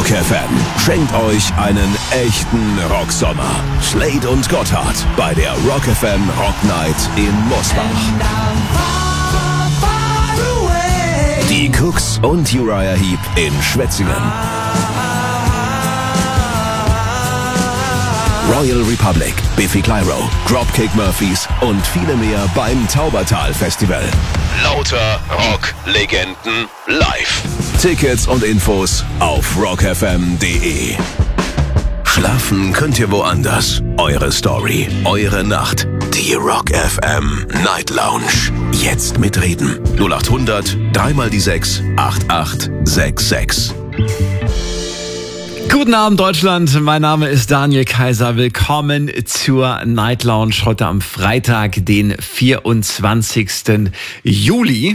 FM schenkt euch einen echten Rocksommer. Slade und Gotthard bei der Rock FM Rock Night in Mosbach. Die Cooks und Uriah Heep in Schwetzingen. Royal Republic, Biffy Clyro, Dropkick Murphys und viele mehr beim Taubertal Festival. Lauter Rock-Legenden live. Tickets und Infos auf rockfm.de. Schlafen könnt ihr woanders. Eure Story, eure Nacht. Die Rock FM Night Lounge. Jetzt mitreden. 0800 3x6 8866. Guten Abend, Deutschland. Mein Name ist Daniel Kaiser. Willkommen zur Night Lounge heute am Freitag, den 24. Juli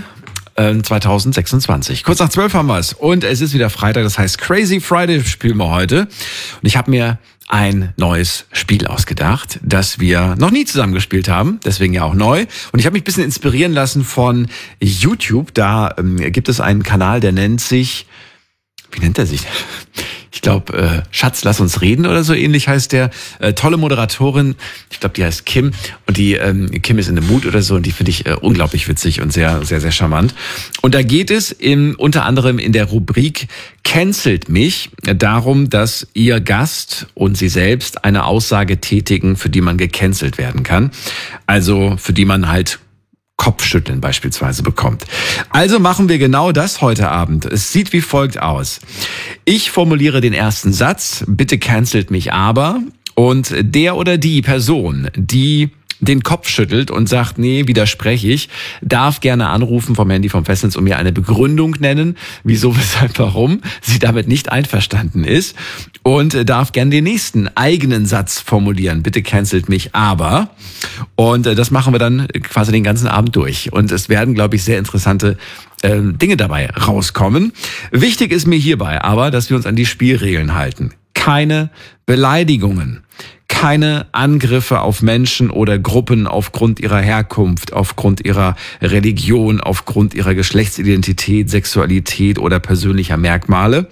2026. Kurz nach 12 haben wir es. Und es ist wieder Freitag, das heißt Crazy Friday spielen wir heute. Und ich habe mir ein neues Spiel ausgedacht, das wir noch nie zusammen gespielt haben, deswegen ja auch neu. Und ich habe mich ein bisschen inspirieren lassen von YouTube. Da gibt es einen Kanal, der nennt sich... Wie nennt er sich? Ich glaube, Schatz, lass uns reden oder so ähnlich heißt der. Tolle Moderatorin, ich glaube, die heißt Kim. Und die Kim ist in the Mood oder so und die finde ich unglaublich witzig und sehr, sehr, sehr charmant. Und da geht es unter anderem in der Rubrik Cancelt mich darum, dass ihr Gast und sie selbst eine Aussage tätigen, für die man gecancelt werden kann. Also für die man halt Kopfschütteln beispielsweise bekommt. Also machen wir genau das heute Abend. Es sieht wie folgt aus. Ich formuliere den ersten Satz, bitte cancelt mich aber, und der oder die Person, die den Kopf schüttelt und sagt, nee, widerspreche ich, darf gerne anrufen vom Handy vom Festnetz und mir eine Begründung nennen, wieso, weshalb, warum sie damit nicht einverstanden ist, und darf gerne den nächsten eigenen Satz formulieren. Bitte cancelt mich aber. Und das machen wir dann quasi den ganzen Abend durch. Und es werden, glaube ich, sehr interessante Dinge dabei rauskommen. Wichtig ist mir hierbei aber, dass wir uns an die Spielregeln halten. Keine Beleidigungen. Keine Angriffe auf Menschen oder Gruppen aufgrund ihrer Herkunft, aufgrund ihrer Religion, aufgrund ihrer Geschlechtsidentität, Sexualität oder persönlicher Merkmale.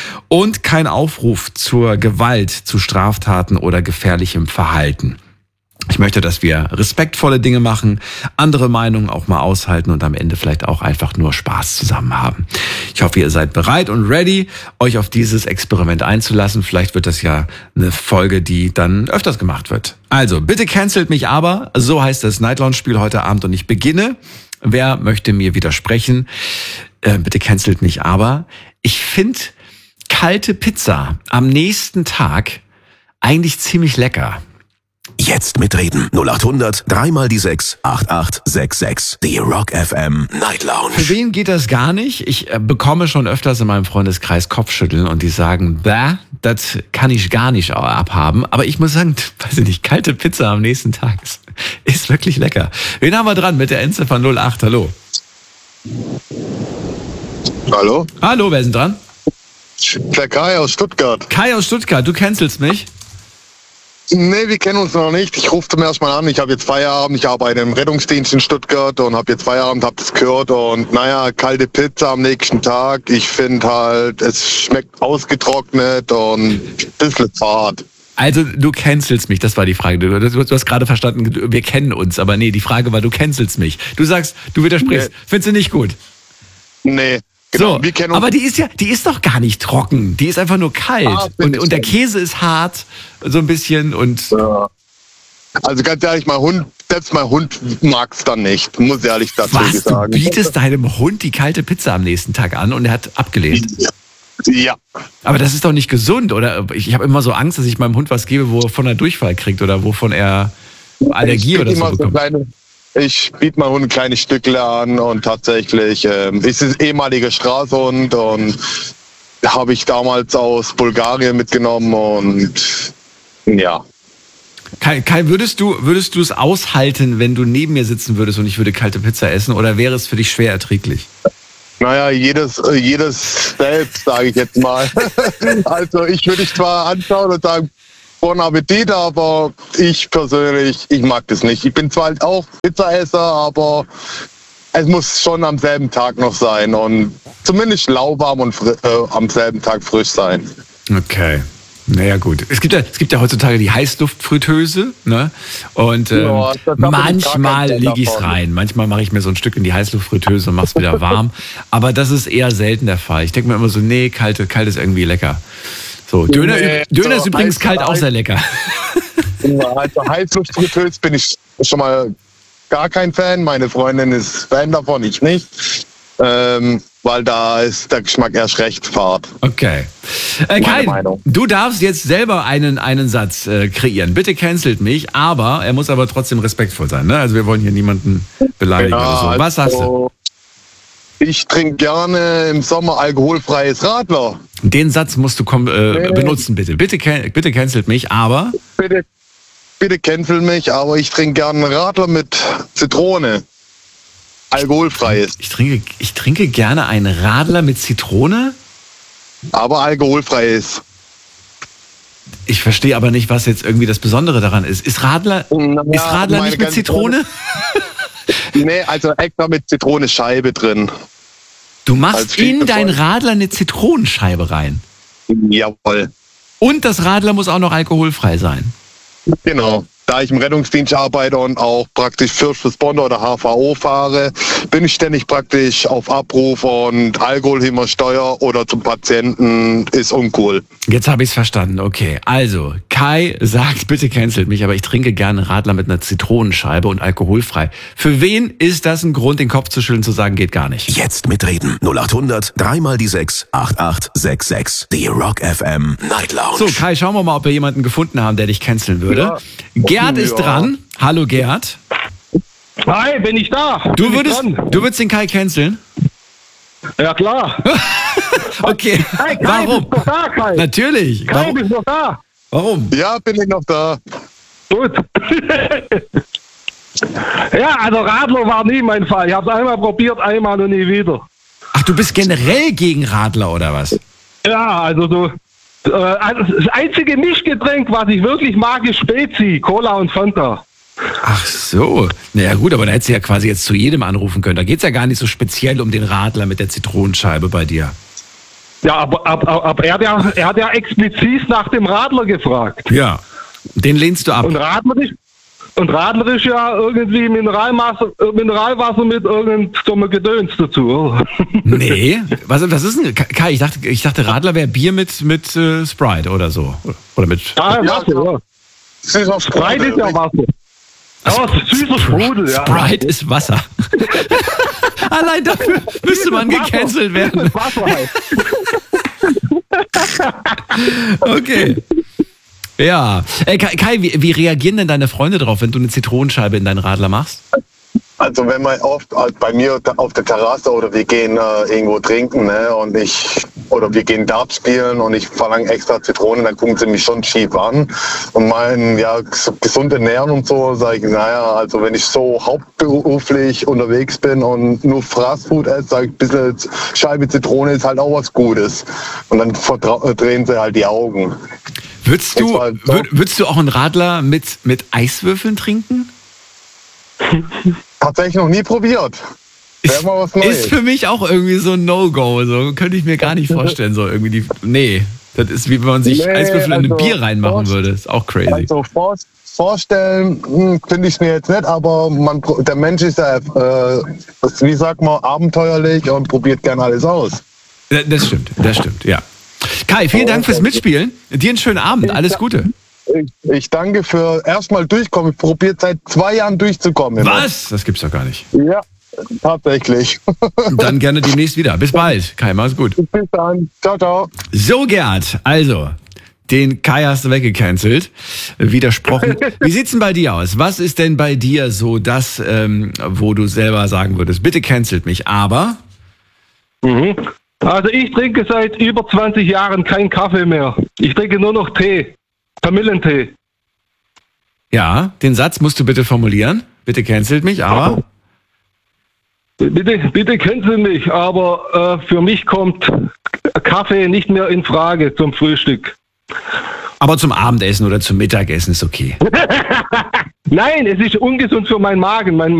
Und kein Aufruf zur Gewalt, zu Straftaten oder gefährlichem Verhalten. Ich möchte, dass wir respektvolle Dinge machen, andere Meinungen auch mal aushalten und am Ende vielleicht auch einfach nur Spaß zusammen haben. Ich hoffe, ihr seid bereit und ready, euch auf dieses Experiment einzulassen. Vielleicht wird das ja eine Folge, die dann öfters gemacht wird. Also, bitte cancelt mich aber. So heißt das Night Lounge Spiel heute Abend und ich beginne. Wer möchte mir widersprechen? Bitte cancelt mich aber. Ich finde kalte Pizza am nächsten Tag eigentlich ziemlich lecker. Jetzt mitreden. 0800 3x6 8866. Die Rock FM Night Lounge. Für wen geht das gar nicht? Ich bekomme schon öfters in meinem Freundeskreis Kopfschütteln und die sagen, das kann ich gar nicht abhaben. Aber ich muss sagen, weiß ich nicht, kalte Pizza am nächsten Tag ist wirklich lecker. Wen haben wir dran mit der Endziffer 08? Hallo. Hallo? Hallo, wer ist denn dran? Der Kai aus Stuttgart. Kai aus Stuttgart, du cancelst mich? Nee, wir kennen uns noch nicht. Ich rufe zum ersten Mal an. Ich habe jetzt Feierabend. Ich arbeite im Rettungsdienst in Stuttgart und habe jetzt Feierabend, habe das gehört. Und naja, kalte Pizza am nächsten Tag. Ich finde halt, es schmeckt ausgetrocknet und ein bisschen zart. Also du cancelst mich, das war die Frage. Du hast gerade verstanden, wir kennen uns. Aber nee, die Frage war, du cancelst mich. Du sagst, du widersprichst. Nee. Findest du nicht gut? Nee. Genau, so, wir kennen uns. Aber die ist doch gar nicht trocken. Die ist einfach nur kalt. Und der Käse ist hart, so ein bisschen. Und ja. Also ganz ehrlich, selbst mein Hund mag es dann nicht. Muss ehrlich dazu sagen. Du bietest deinem Hund die kalte Pizza am nächsten Tag an und er hat abgelehnt? Ja. Aber das ist doch nicht gesund, oder? Ich habe immer so Angst, dass ich meinem Hund was gebe, wovon er Durchfall kriegt oder wovon er Allergie oder so bekommt. Ich biete mal ein kleines Stückchen an und tatsächlich ist es ehemaliger Straßhund und habe ich damals aus Bulgarien mitgenommen und ja. Kai, würdest du es aushalten, wenn du neben mir sitzen würdest und ich würde kalte Pizza essen, oder wäre es für dich schwer erträglich? Naja, jedes selbst, sage ich jetzt mal. Also ich würde dich zwar anschauen und sagen, Bon Appetit, aber ich persönlich, ich mag das nicht. Ich bin zwar halt auch Pizzaesser, aber es muss schon am selben Tag noch sein und zumindest lauwarm und am selben Tag frisch sein. Okay. Naja, gut. Es gibt ja heutzutage die Heißluftfritteuse, ne? Und manchmal liege ich es rein. Manchmal mache ich mir so ein Stück in die Heißluftfritteuse und mache es wieder warm. Aber das ist eher selten der Fall. Ich denke mir immer so, nee, kalt ist irgendwie lecker. So, Döner ist übrigens kalt auch sehr lecker. Also Heißluftfritteuse bin ich schon mal gar kein Fan. Meine Freundin ist Fan davon, ich nicht. Weil da ist der Geschmack erst recht fad. Okay. Kai, du darfst jetzt selber einen Satz kreieren. Bitte cancelt mich, aber er muss aber trotzdem respektvoll sein. Ne? Also wir wollen hier niemanden beleidigen oder so. Was sagst du? Ich trinke gerne im Sommer alkoholfreies Radler. Den Satz musst du benutzen, bitte. Bitte cancelt mich, aber... Bitte cancel mich, aber ich trinke gerne Radler mit Zitrone. Alkoholfreies. Ich trinke gerne einen Radler mit Zitrone? Aber alkoholfreies. Ich verstehe aber nicht, was jetzt irgendwie das Besondere daran ist. Ist Radler nicht mit Zitrone? Nee, also extra mit Zitronenscheibe drin. Du machst in dein Radler eine Zitronenscheibe rein? Jawohl. Und das Radler muss auch noch alkoholfrei sein? Genau. Da ich im Rettungsdienst arbeite und auch praktisch First Responder oder HVO fahre, bin ich ständig praktisch auf Abruf und Alkohol immer Steuer oder zum Patienten ist uncool. Jetzt habe ich es verstanden, okay. Also, Kai sagt, bitte cancelt mich, aber ich trinke gerne Radler mit einer Zitronenscheibe und alkoholfrei. Für wen ist das ein Grund, den Kopf zu schütteln, zu sagen, geht gar nicht? Jetzt mitreden. 0800 3 mal die 6 8866. Die Rock FM Night Lounge. So, Kai, schauen wir mal, ob wir jemanden gefunden haben, der dich canceln würde. Ja. Gerd ist dran. Hallo Gerd. Hi, bin ich da? Du würdest den Kai canceln? Ja, klar. Okay. Hey, Kai, warum? Bist du da, Kai? Natürlich. Kai, bist du da? Warum? Ja, bin ich noch da. Gut. Ja, also Radler war nie mein Fall. Ich habe es einmal probiert, einmal und nie wieder. Ach, du bist generell gegen Radler oder was? Ja, also so. Also das einzige Mischgetränk, was ich wirklich mag, ist Spezi, Cola und Fanta. Ach so. Naja gut, aber da hättest du ja quasi jetzt zu jedem anrufen können. Da geht es ja gar nicht so speziell um den Radler mit der Zitronenscheibe bei dir. Ja, aber er hat ja explizit nach dem Radler gefragt. Ja, den lehnst du ab. Und Radler ist ja irgendwie Mineralwasser mit irgendeinem Gedöns dazu, oder? Nee, was ist denn, Kai, ich dachte Radler wäre Bier mit Sprite oder so. Oder mit... Wasser, ja. Sprite ist ja Wasser. Ja, süßer Sprudel, ja. Sprite ist Wasser. Allein dafür müsste man gecancelt werden. Wasser halt. Okay. Ja. Kai, wie reagieren denn deine Freunde drauf, wenn du eine Zitronenscheibe in deinen Radler machst? Also wenn man oft bei mir auf der Terrasse oder wir gehen irgendwo trinken, ne, oder wir gehen Dart spielen und ich verlange extra Zitronen, dann gucken sie mich schon schief an und meinen, ja, gesund ernähren und so, sage ich, naja, also wenn ich so hauptberuflich unterwegs bin und nur Fastfood esse, sage ich, ein bisschen Scheibe Zitrone ist halt auch was Gutes. Und dann drehen sie halt die Augen. Würdest du auch einen Radler mit Eiswürfeln trinken? Tatsächlich noch nie probiert. Wäre mal was Neues. Ist für mich auch irgendwie so ein No-Go. So könnte ich mir gar nicht vorstellen. So irgendwie nee, das ist wie wenn man sich Eiswürfel in ein Bier reinmachen würde. Ist auch crazy. Also vorstellen finde ich es mir jetzt nicht, aber der Mensch ist ja, wie sagt man, abenteuerlich und probiert gern alles aus. Das stimmt, ja. Kai, vielen Dank fürs Mitspielen. Dir einen schönen Abend. Alles Gute. Ich danke für erstmal durchkommen. Ich probiere seit 2 Jahren durchzukommen. Was? Das gibt's doch gar nicht. Ja, tatsächlich. Dann gerne demnächst wieder. Bis bald. Kai, mach's gut. Bis dann. Ciao, ciao. So, Gerd, also, den Kai hast du weggecancelt, widersprochen. Wie sieht's denn bei dir aus? Was ist denn bei dir so das, wo du selber sagen würdest, bitte cancelt mich, aber... Also ich trinke seit über 20 Jahren keinen Kaffee mehr. Ich trinke nur noch Tee. Kamillentee. Ja, den Satz musst du bitte formulieren. Bitte cancelt mich, aber... Bitte cancel mich, aber für mich kommt Kaffee nicht mehr in Frage zum Frühstück. Aber zum Abendessen oder zum Mittagessen ist okay. Nein, es ist ungesund für meinen Magen.